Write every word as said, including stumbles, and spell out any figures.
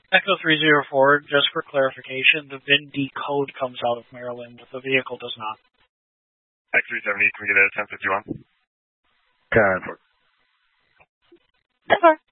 Echo three zero four, just for clarification, the V I N D code comes out of Maryland, but the vehicle does not. X three seventy, can we get a ten fifty-one? ten four. ten four.